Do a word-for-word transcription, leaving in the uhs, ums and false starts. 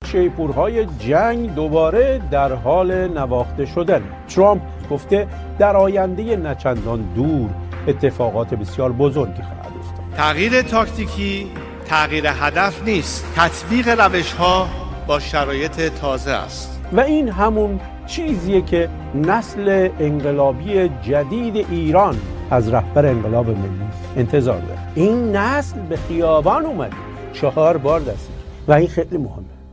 شیپورهای جنگ دوباره در حال نواخته شدن. ترامپ گفته در آینده نچندان دور اتفاقات بسیار بزرگی خواهد افتاد. تغییر تاکتیکی تغییر هدف نیست، تطبیق روش‌ها با شرایط تازه است. و این همون چیزیه که نسل انقلابی جدید ایران از رهبر انقلاب ملی انتظار داره. این نسل به خیابان اومده، چهار بار دستی و این خیلی مهمه.